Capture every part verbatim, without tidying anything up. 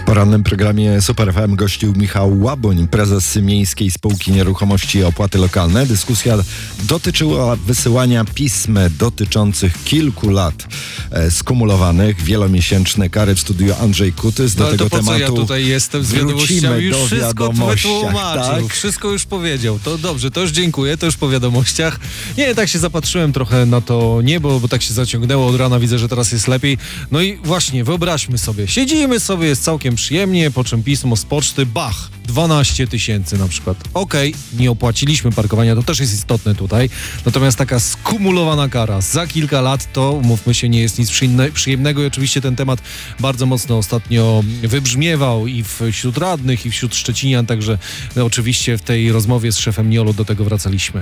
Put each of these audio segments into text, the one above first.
W porannym programie Super F M gościł Michał Łaboń, prezes Miejskiej Spółki Nieruchomości i Opłaty Lokalne. Dyskusja dotyczyła wysyłania pism dotyczących kilku lat e, skumulowanych, wielomiesięczne kary. W studiu Andrzej Kutys. Do no, tego to po tematu co ja tutaj jestem z wiadomościami? Już do wszystko wytłumaczył, tak? wszystko już powiedział. To dobrze, to już dziękuję, to już po wiadomościach. Nie, tak się zapatrzyłem trochę na to niebo, bo tak się zaciągnęło od rana, widzę, że teraz jest lepiej. No i właśnie, wyobraźmy sobie, siedzimy sobie, jest całkiem przyjemnie, po czym pismo z poczty, bach, dwanaście tysięcy na przykład. Okej, okay, nie opłaciliśmy parkowania, to też jest istotne tutaj, natomiast taka skumulowana kara za kilka lat, to mówmy się, nie jest nic przyjemnego i oczywiście ten temat bardzo mocno ostatnio wybrzmiewał i wśród radnych, i wśród szczecinian, także no, oczywiście w tej rozmowie z szefem Niolu do tego wracaliśmy.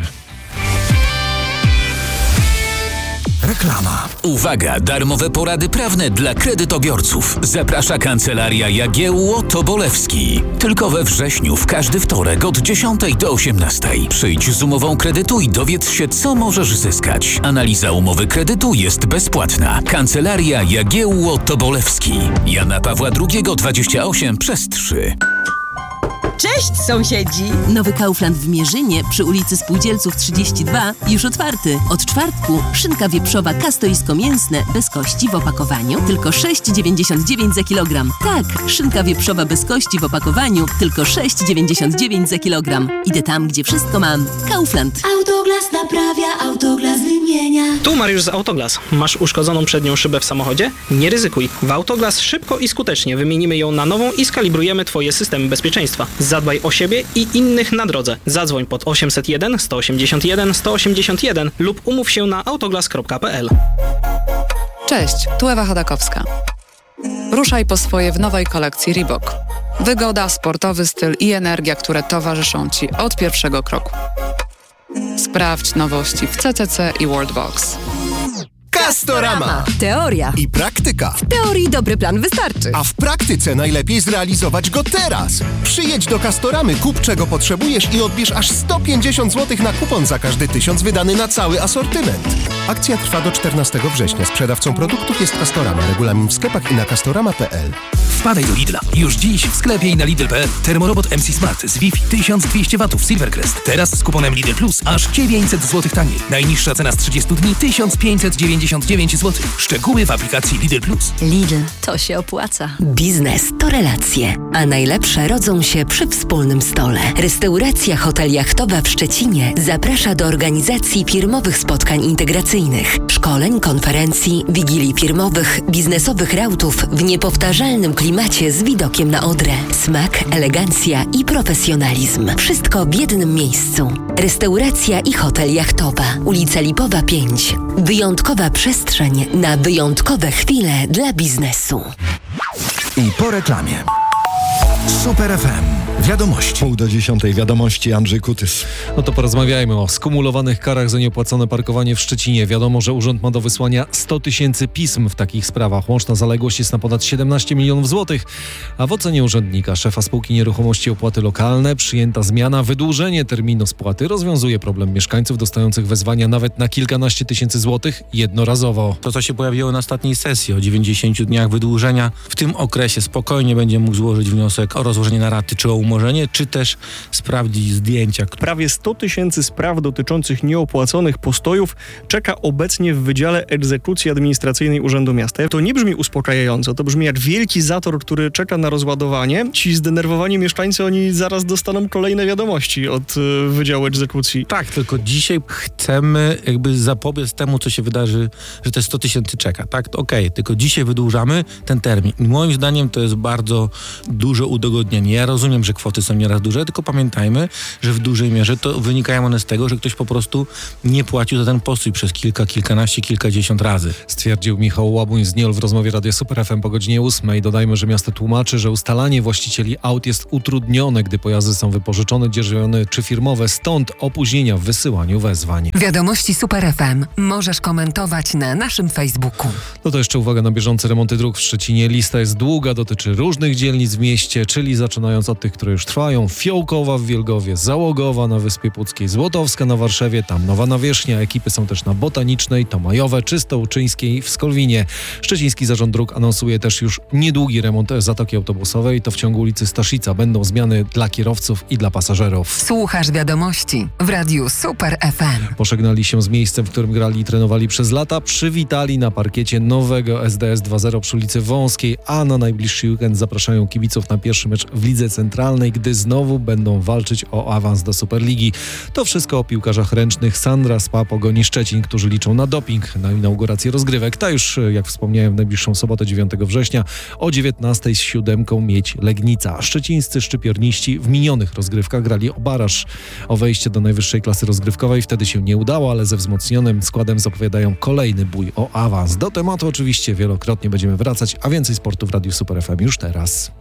Reklama. Uwaga, darmowe porady prawne dla kredytobiorców. Zaprasza Kancelaria Jagiełło Tobolewski. Tylko we wrześniu, w każdy wtorek od dziesiątej do osiemnastej. Przyjdź z umową kredytu i dowiedz się, co możesz zyskać. Analiza umowy kredytu jest bezpłatna. Kancelaria Jagiełło Tobolewski. Jana Pawła drugiego dwadzieścia osiem przez trzy. Cześć sąsiedzi! Nowy Kaufland w Mierzynie przy ulicy Spółdzielców trzydzieści dwa już otwarty. Od czwartku szynka wieprzowa kastoisko-mięsne bez kości w opakowaniu tylko sześć dziewięćdziesiąt dziewięć za kilogram. Tak, szynka wieprzowa bez kości w opakowaniu tylko sześć dziewięćdziesiąt dziewięć za kilogram. Idę tam, gdzie wszystko mam. Kaufland. Autoglas naprawia, Autoglas wymienia. Tu Mariusz z Autoglas. Masz uszkodzoną przednią szybę w samochodzie? Nie ryzykuj. W Autoglas szybko i skutecznie wymienimy ją na nową i skalibrujemy Twoje systemy bezpieczeństwa. Zadbaj o siebie i innych na drodze. Zadzwoń pod osiemset jeden sto osiemdziesiąt jeden sto osiemdziesiąt jeden lub umów się na autoglas kropka p l. Cześć, tu Ewa Chodakowska. Ruszaj po swoje w nowej kolekcji Reebok. Wygoda, sportowy styl i energia, które towarzyszą Ci od pierwszego kroku. Sprawdź nowości w C C C i Worldbox. Castorama. Teoria I praktyka. W teorii dobry plan wystarczy. A w praktyce najlepiej zrealizować go teraz. Przyjedź do Castoramy, kup czego potrzebujesz i odbierz aż sto pięćdziesiąt złotych na kupon za każdy tysiąc wydany na cały asortyment. Akcja trwa do czternastego września. Sprzedawcą produktów jest Castorama. Regulamin w sklepach i na castorama kropka p l. Wpadaj do Lidla. Już dziś w sklepie i na Lidl kropka p l. Termorobot M C Smart z Wi-Fi tysiąc dwieście watów Silvercrest. Teraz z kuponem Lidl Plus aż dziewięćset złotych taniej. Najniższa cena z trzydziestu dni tysiąc pięćset dziewięćdziesiąt dziewięć złotych. Szczegóły w aplikacji Lidl Plus. Lidl, to się opłaca. Biznes to relacje, a najlepsze rodzą się przy wspólnym stole. Restauracja Hotel Jachtowa w Szczecinie zaprasza do organizacji firmowych spotkań integracyjnych, szkoleń, konferencji, wigilii firmowych, biznesowych rautów w niepowtarzalnym klimacie z widokiem na Odrę. Smak, elegancja i profesjonalizm. Wszystko w jednym miejscu. Restauracja i Hotel Jachtowa. Ulica Lipowa pięć. Wyjątkowa przestrzeń na wyjątkowe chwile dla biznesu. I po reklamie. Super F M. Wiadomości. Pół do dziesiątej wiadomości, Andrzej Kutys. No to porozmawiajmy o skumulowanych karach za nieopłacone parkowanie w Szczecinie. Wiadomo, że urząd ma do wysłania sto tysięcy pism w takich sprawach. Łączna zaległość jest na ponad siedemnaście milionów złotych, a w ocenie urzędnika, szefa Spółki Nieruchomości i Opłaty Lokalne, przyjęta zmiana, wydłużenie terminu spłaty rozwiązuje problem mieszkańców dostających wezwania nawet na kilkanaście tysięcy złotych jednorazowo. To, co się pojawiło na ostatniej sesji o dziewięćdziesięciu dniach wydłużenia, w tym okresie spokojnie będzie mógł złożyć wniosek o rozłożenie na raty czy o umorzenie, czy też sprawdzić zdjęcia. Prawie sto tysięcy spraw dotyczących nieopłaconych postojów czeka obecnie w Wydziale Egzekucji Administracyjnej Urzędu Miasta. To nie brzmi uspokajająco, to brzmi jak wielki zator, który czeka na rozładowanie. Ci zdenerwowani mieszkańcy, oni zaraz dostaną kolejne wiadomości od y, Wydziału Egzekucji. Tak, tylko dzisiaj chcemy jakby zapobiec temu, co się wydarzy, że te sto tysięcy czeka. Tak, okej, okay, tylko dzisiaj wydłużamy ten termin. I moim zdaniem to jest bardzo duże udogodnienie. Ja rozumiem, że kwoty są nieraz duże, tylko pamiętajmy, że w dużej mierze to wynikają one z tego, że ktoś po prostu nie płacił za ten postój przez kilka, kilkanaście, kilkadziesiąt razy. Stwierdził Michał Łaboń z Niol w rozmowie Radia Super F M po godzinie ósmej. Dodajmy, że miasto tłumaczy, że ustalanie właścicieli aut jest utrudnione, gdy pojazdy są wypożyczone, dzierżawione czy firmowe, stąd opóźnienia w wysyłaniu wezwań. Wiadomości Super F M możesz komentować na naszym Facebooku. No to jeszcze uwaga na bieżące remonty dróg w Szczecinie. Lista jest długa, dotyczy różnych dzielnic w mieście, czyli zaczynając od tych, które które już trwają. Fiołkowa w Wielgowie, Załogowa na Wyspie Puckiej, Złotowska na Warszawie, tam nowa nawierzchnia. Ekipy są też na Botanicznej, Tomajowe, Czystołczyńskiej w Skolwinie. Szczeciński Zarząd Dróg anonsuje też już niedługi remont zatoki autobusowej. To w ciągu ulicy Staszica będą zmiany dla kierowców i dla pasażerów. Słuchasz wiadomości w Radiu Super F M. Pożegnali się z miejscem, w którym grali i trenowali przez lata. Przywitali na parkiecie nowego S D S dwa zero przy ulicy Wąskiej, a na najbliższy weekend zapraszają kibiców na pierwszy mecz w Lidze Centralnej, gdy znowu będą walczyć o awans do Superligi. To wszystko o piłkarzach ręcznych Sandra Spa Pogoni Szczecin, którzy liczą na doping na inaugurację rozgrywek. Ta już, jak wspomniałem, w najbliższą sobotę dziewiątego września o dziewiętnastej z siódemką Miedź Legnica. Szczecińscy szczypiorniści w minionych rozgrywkach grali o baraż, o wejście do najwyższej klasy rozgrywkowej. Wtedy się nie udało, ale ze wzmocnionym składem zapowiadają kolejny bój o awans. Do tematu oczywiście wielokrotnie będziemy wracać, a więcej sportu w Radiu Super F M już teraz.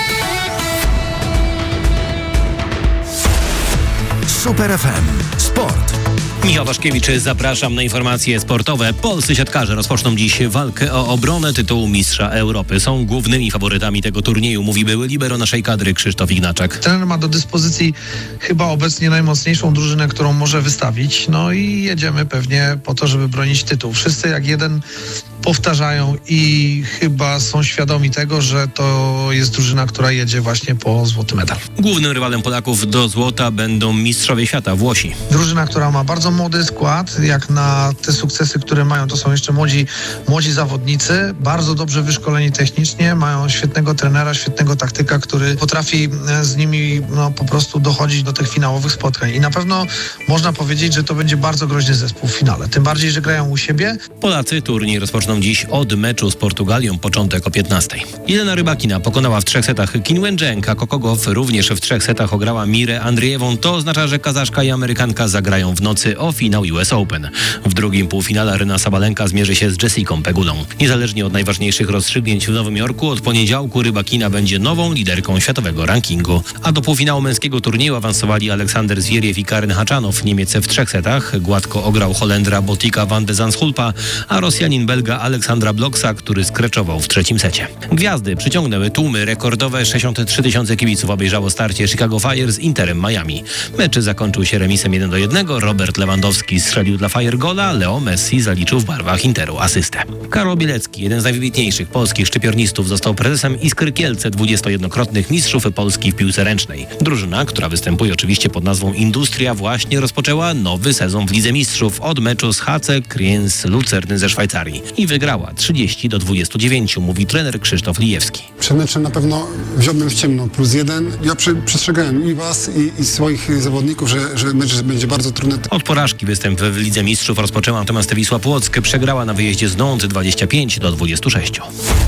Super F M. Sport. Michał Waszkiewicz, zapraszam na informacje sportowe. Polscy siatkarze rozpoczną dziś walkę o obronę tytułu mistrza Europy. Są głównymi faworytami tego turnieju, mówi były libero naszej kadry Krzysztof Ignaczek. Trener ma do dyspozycji chyba obecnie najmocniejszą drużynę, którą może wystawić. No i jedziemy pewnie po to, żeby bronić tytuł. Wszyscy jak jeden powtarzają i chyba są świadomi tego, że to jest drużyna, która jedzie właśnie po złoty medal. Głównym rywalem Polaków do złota będą mistrzowie świata Włosi. Drużyna, która ma bardzo młody skład, jak na te sukcesy, które mają, to są jeszcze młodzi, młodzi zawodnicy, bardzo dobrze wyszkoleni technicznie, mają świetnego trenera, świetnego taktyka, który potrafi z nimi no, po prostu dochodzić do tych finałowych spotkań. I na pewno można powiedzieć, że to będzie bardzo groźny zespół w finale. Tym bardziej, że grają u siebie. Polacy turniej rozpoczną dziś od meczu z Portugalią, początek o piętnastej. Jelena Rybakina pokonała w trzech setach Qin Wencheng, a Kokogow również w trzech setach ograła Mirę Andrzejewą. To oznacza, że Kazaszka i Amerykanka zagrają w nocy o finał U S Open. W drugim półfinale Aryna Sabalenka zmierzy się z Jessicą Pegulą. Niezależnie od najważniejszych rozstrzygnięć w Nowym Jorku, od poniedziałku Rybakina będzie nową liderką światowego rankingu. A do półfinału męskiego turnieju awansowali Aleksander Zwieriew i Karen Haczanow. Niemiec w trzech setach gładko ograł Holendra Botika van de Zandschulpa, a Rosjanin Belga Aleksandra Bloksa, który skreczował w trzecim secie. Gwiazdy przyciągnęły tłumy. Rekordowe sześćdziesiąt trzy tysiące kibiców obejrzało starcie Chicago Fire z Interem Miami. Mecz zakończył się remisem jeden do jednego. Robert Lewandowski strzelił dla Fire gola, Leo Messi zaliczył w barwach Interu asystę. Karol Bielecki, jeden z najwybitniejszych polskich szczypiornistów, został prezesem Iskry Kielce, dwudziestojednokrotnych mistrzów Polski w piłce ręcznej. Drużyna, która występuje oczywiście pod nazwą Industria, właśnie rozpoczęła nowy sezon w Lidze Mistrzów od meczu z H C Kriens Lucerny ze Szwajcarii i wygrała trzydzieści do dwudziestu dziewięciu, mówi trener Krzysztof Lijewski. Przed meczem na pewno wziąłbym w ciemno plus jeden. Ja przy, przestrzegałem i was, i, i swoich zawodników, że, że mecz będzie bardzo trudny. Od porażki występ w Lidze Mistrzów rozpoczęła natomiast Wisła Płock. Przegrała na wyjeździe z Nantes dwadzieścia pięć do dwudziestu sześciu.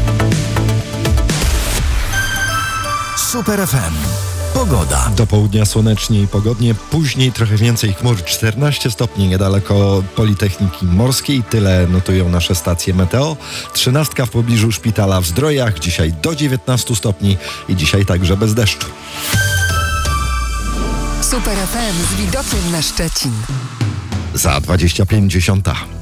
Super F M. Pogoda. Do południa słonecznie i pogodnie, później trochę więcej chmur, czternaście stopni niedaleko Politechniki Morskiej, tyle notują nasze stacje meteo. Trzynastka w pobliżu szpitala w Zdrojach, dzisiaj do dziewiętnastu stopni i dzisiaj także bez deszczu. Super F M z widokiem na Szczecin. Za dwadzieścia pięć dziesiąta.